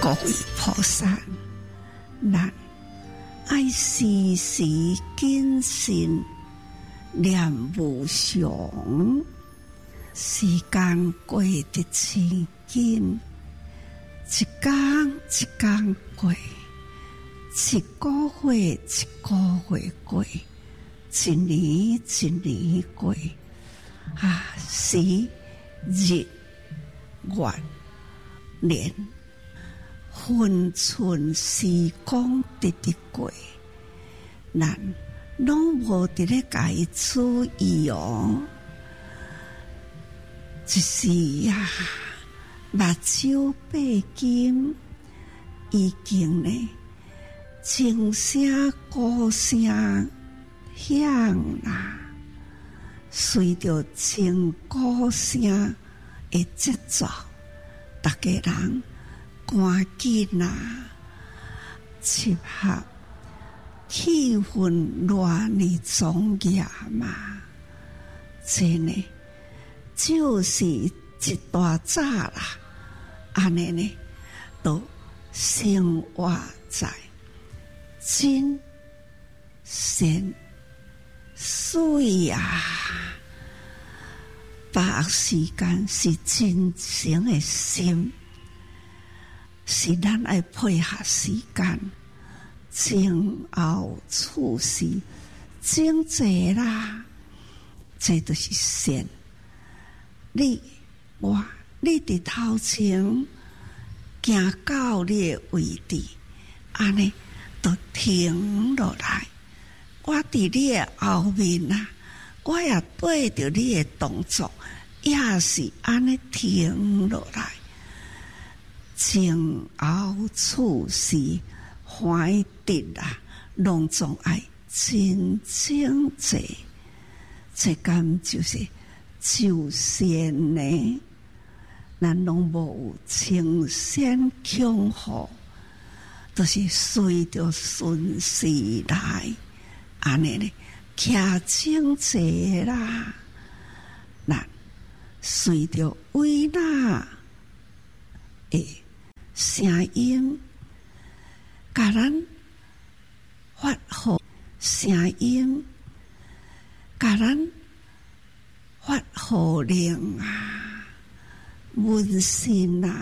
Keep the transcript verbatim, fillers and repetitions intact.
各位菩萨，咱爱时时谨慎念无常，时间过得真紧，一天一天过，一个月一个月过，一年一年过，啊，时日月年，分寸时光直直过，咱拢无伫咧家己注意哦。一时呀，目睭八金已经呢，钟声鼓声响啦，随着钟鼓声的节奏，大家人赶紧啊，集合，气氛偌呢庄严嘛，这呢就是一大早啦，安尼呢都生活在真善水啊，把握时间是真诚的心，是咱爱配合时间，前后处事整齐啦，这就是善。你我你伫头前行到你的位置，安尼就停落来。我伫你的后面啊，我也对着你的动作，也是安尼停落来。前后处事怀德啊，拢总爱真整齐。这间就是就善呢，咱拢无有清善强好，都是随着顺势来，安尼呢，徛整齐啦。咱随着维纳的声音，甲咱发号声音，甲咱发号令啊，温馨啊，